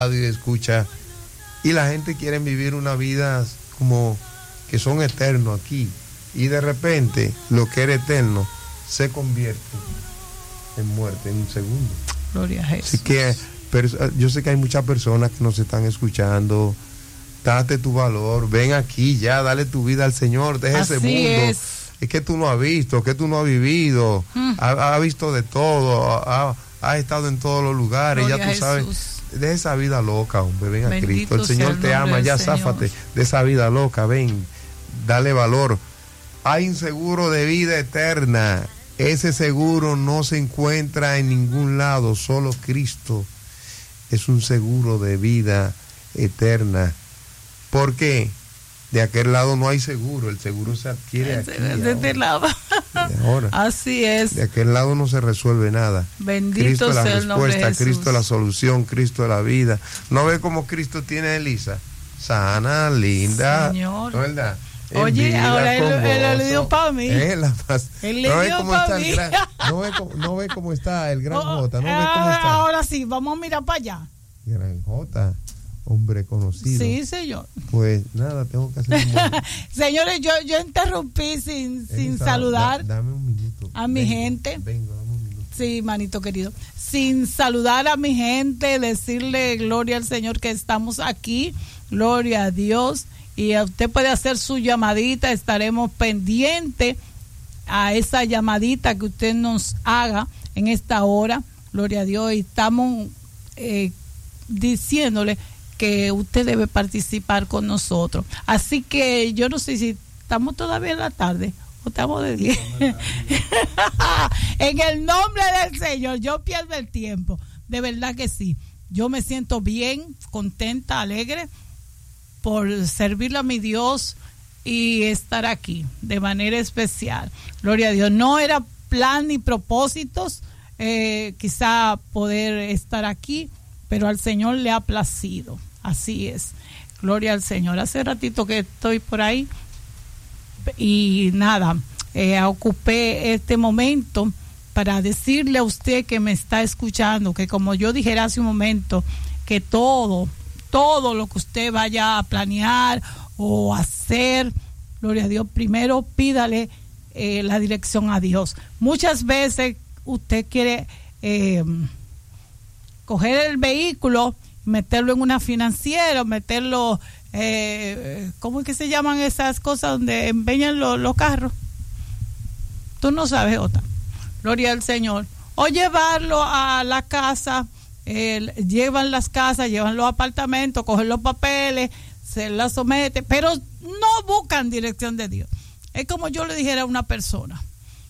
y escucha, y la gente quiere vivir una vida como que son eternos aquí, y de repente lo que era eterno se convierte en muerte en un segundo. Gloria a Jesús. Así que yo sé que hay muchas personas que nos están escuchando. Date tu valor, ven aquí ya, dale tu vida al Señor, deja ese mundo. Es que tú no has visto, que tú no has vivido, has visto de todo, has estado en todos los lugares. Gloria, ya tú sabes, de esa vida loca, hombre, ven a Cristo. El Señor te ama, ya záfate de esa vida loca, ven, dale valor. Hay un seguro de vida eterna. Ese seguro no se encuentra en ningún lado, solo Cristo es un seguro de vida eterna. ¿Por qué? De aquel lado no hay seguro, el seguro se adquiere aquí. De este lado. Ahora. Así es. De aquel lado no se resuelve nada. Bendito Cristo es la sea el nombre de respuesta, Jesús. Cristo es la solución, Cristo es la vida. ¿No ve cómo Cristo tiene a Elisa? Sana, linda. Señor. ¿No es verdad? Oye, vida, ahora él le dio para mí. Él le dio para mí. No ve cómo está el gran J. No ve cómo está. Ahora sí, vamos a mirar para allá. Gran J. Hombre conocido. Sí, señor. Pues nada, tengo que hacer Señores, yo interrumpí sin saludar dame un minuto. A mi gente. Dame un minuto. Sí, manito querido. Sin saludar a mi gente, decirle gloria al Señor que estamos aquí. Gloria a Dios. Y usted puede hacer su llamadita, estaremos pendientes a esa llamadita que usted nos haga en esta hora. Gloria a Dios. Y estamos diciéndole que usted debe participar con nosotros. Así que yo no sé si estamos todavía en la tarde o estamos de día. En el nombre del Señor, yo pierdo el tiempo. De verdad que sí. Yo me siento bien, contenta, alegre por servirle a mi Dios y estar aquí de manera especial. Gloria a Dios. No era plan ni propósitos quizá poder estar aquí, pero al Señor le ha placido. Así es. Gloria al Señor. Hace ratito que estoy por ahí y nada, ocupé este momento para decirle a usted que me está escuchando, que como yo dijera hace un momento, que todo lo que usted vaya a planear o hacer, gloria a Dios, primero pídale la dirección a Dios. Muchas veces usted quiere coger el vehículo, meterlo en una financiera, meterlo, ¿cómo es que se llaman esas cosas donde empeñan los carros? Tú no sabes, Jota. Gloria al Señor. O llevarlo a la casa. Llevan las casas, llevan los apartamentos, cogen los papeles, se las someten, pero no buscan dirección de Dios. Es como yo le dijera a una persona,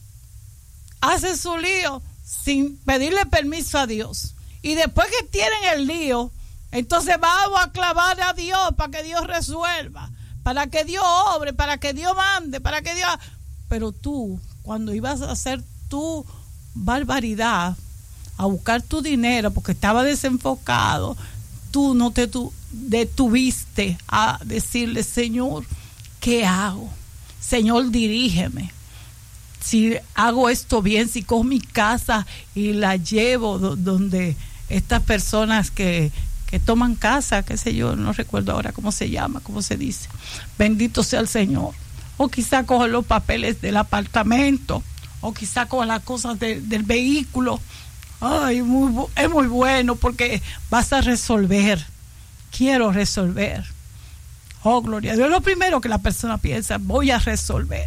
hace su lío sin pedirle permiso a Dios, y después que tienen el lío, entonces vamos a clavar a Dios para que Dios resuelva, para que Dios obre, para que Dios mande, para que Dios... Pero tú, cuando ibas a hacer tu barbaridad, a buscar tu dinero porque estaba desenfocado, tú no te detuviste a decirle, Señor, ¿qué hago? Señor, dirígeme. Si hago esto bien, si cojo mi casa y la llevo donde estas personas que toman casa, qué sé yo, no recuerdo ahora cómo se llama, cómo se dice. Bendito sea el Señor. O quizá cojo los papeles del apartamento, o quizá cojo las cosas del vehículo. Ay, es muy bueno porque vas a resolver. Quiero resolver. Oh, gloria a Dios. Es lo primero que la persona piensa, voy a resolver.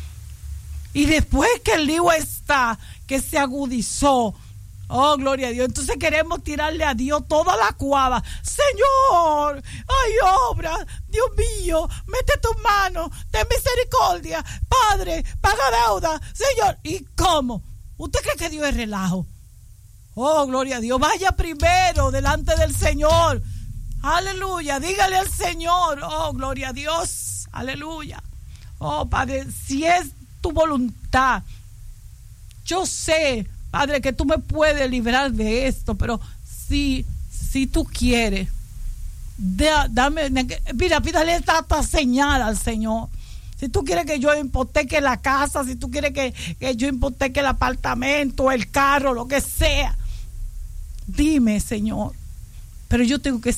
Y después que el lío está, que se agudizó, oh, gloria a Dios, entonces queremos tirarle a Dios toda la cuava. Señor, ay, obra, Dios mío, mete tus manos, ten misericordia, Padre, paga deuda, Señor. ¿Y cómo? ¿Usted cree que Dios es relajo? Oh, gloria a Dios, vaya primero delante del Señor. Aleluya, dígale al Señor, oh, gloria a Dios, aleluya. Oh, Padre, si es tu voluntad, yo sé, Padre, que tú me puedes librar de esto, pero si tú quieres, dame, mira, pídale esta señal al Señor. Si tú quieres que yo hipoteque la casa, si tú quieres que yo hipoteque el apartamento, el carro, lo que sea, dime, Señor. pero yo tengo que